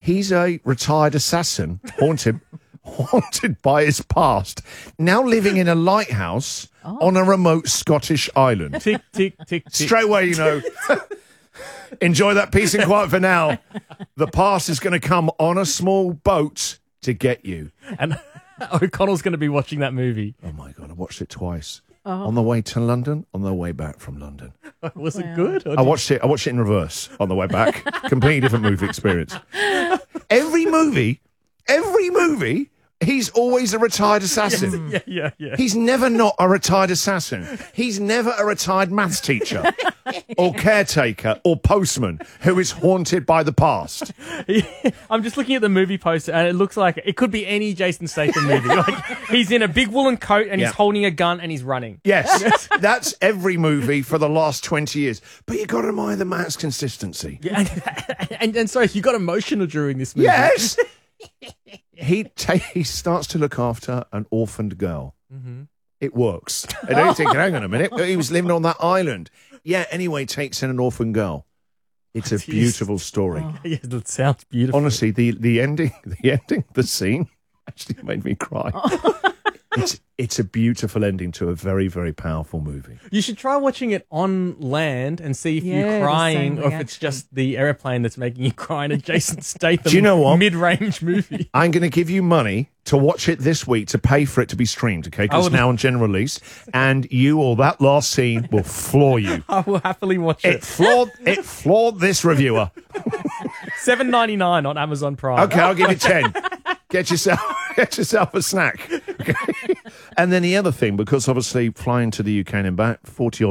He's a retired assassin, haunted by his past, now living in a lighthouse on a remote Scottish island. Tick, tick, tick, tick. Straight away, you know, enjoy that peace and quiet for now. The past is going to come on a small boat to get you. And O'Connell's going to be watching that movie. Oh, my God, I watched it twice. On the way to London, on the way back from London. Was it good? I watched it in reverse on the way back. Completely different movie experience. Every movie, he's always a retired assassin. Yeah. He's never not a retired assassin. He's never a retired maths teacher or caretaker or postman who is haunted by the past. I'm just looking at the movie poster and it looks like it could be any Jason Statham movie. Like, he's in a big woolen coat and he's holding a gun and he's running. Yes, that's every movie for the last 20 years. But you got to admire the man's consistency. Yeah, and so you got emotional during this movie. Yes. He starts to look after an orphaned girl. Mm-hmm. It works. And then you're thinking, hang on a minute, he was living on that island. Yeah, anyway, takes in an orphaned girl. It's a beautiful story. Oh, yeah, that sounds beautiful. Honestly, the ending, the scene actually made me cry. It's a beautiful ending to a very, very powerful movie. You should try watching it on land and see if you're crying or if it's just the airplane that's making you cry in a Jason Statham Do you know what? mid-range movie. I'm going to give you money to watch it this week to pay for it to be streamed, okay? Because it's now on general release. And you or that last scene will floor you. I will happily watch it. It floored this reviewer. $7.99 on Amazon Prime. Okay, I'll give you 10. Get yourself a snack. Okay? And then the other thing, because obviously flying to the UK and back,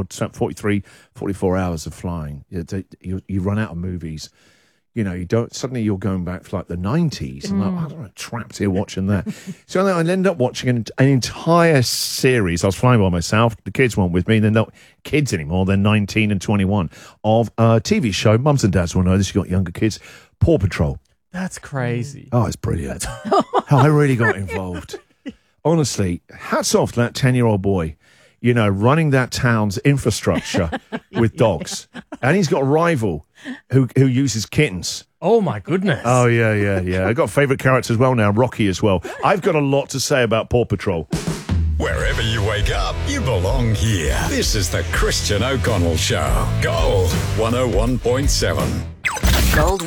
43, 44 hours of flying, you run out of movies. You know, suddenly you're going back to like the 90s. I'm like, I'm trapped here watching that. So I ended up watching an entire series. I was flying by myself. The kids weren't with me. They're not kids anymore. They're 19 and 21 of a TV show. Mums and dads will know this. You've got younger kids. Paw Patrol. That's crazy. Oh, it's brilliant. How I really got involved. Honestly, hats off to that 10-year-old boy, you know, running that town's infrastructure with dogs. And he's got a rival who uses kittens. Oh, my goodness. Oh, yeah. I got a favourite character as well now, Rocky as well. I've got a lot to say about Paw Patrol. Wherever you wake up, you belong here. This is the Christian O'Connell Show. Gold 101.7. Gold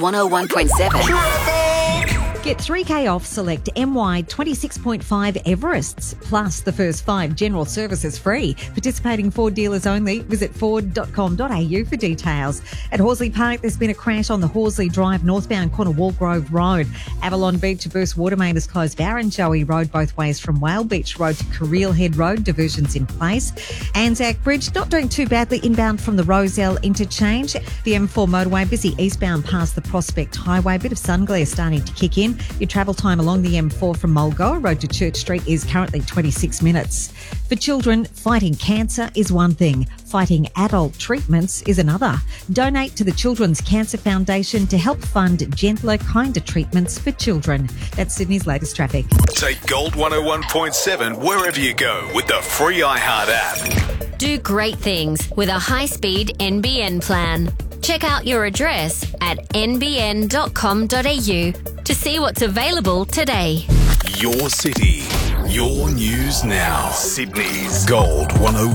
101.7. Get 3K off select MY 26.5 Everests, plus the first 5 general services free. Participating Ford dealers only. Visit ford.com.au for details. At Horsley Park, there's been a crash on the Horsley Drive northbound corner Walgrove Road. Avalon Beach burst water main is closed. Barrenjoey Road both ways from Whale Beach Road to Carril Head Road. Diversions in place. Anzac Bridge not doing too badly inbound from the Roselle interchange. The M4 motorway busy eastbound past the Prospect Highway. Bit of sun glare starting to kick in. Your travel time along the M4 from Mulgoa Road to Church Street is currently 26 minutes. For children, fighting cancer is one thing. Fighting adult treatments is another. Donate to the Children's Cancer Foundation to help fund gentler, kinder treatments for children. That's Sydney's latest traffic. Take Gold 101.7 wherever you go with the free iHeart app. Do great things with a high-speed NBN plan. Check out your address at nbn.com.au to see what's available today. Your city, your news now. Sydney's Gold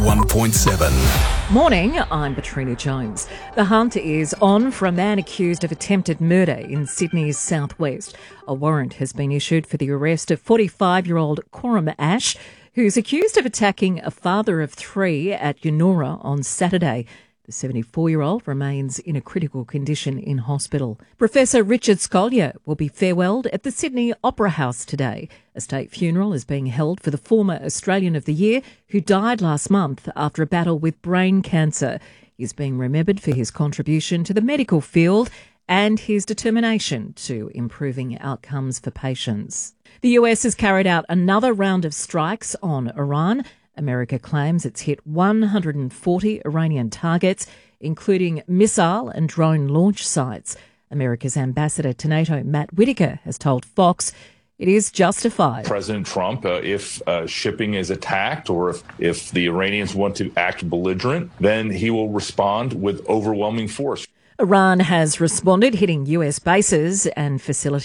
101.7. Morning, I'm Katrina Jones. The hunt is on for a man accused of attempted murder in Sydney's southwest. A warrant has been issued for the arrest of 45-year-old Coram Ash, who's accused of attacking a father of 3 at Yanoora on Saturday. The 74-year-old remains in a critical condition in hospital. Professor Richard Scolyer will be farewelled at the Sydney Opera House today. A state funeral is being held for the former Australian of the Year who died last month after a battle with brain cancer. He's being remembered for his contribution to the medical field and his determination to improving outcomes for patients. The US has carried out another round of strikes on Iran. America claims it's hit 140 Iranian targets, including missile and drone launch sites. America's ambassador to NATO, Matt Whitaker, has told Fox it is justified. President Trump, if shipping is attacked or if the Iranians want to act belligerent, then he will respond with overwhelming force. Iran has responded, hitting US bases and facilities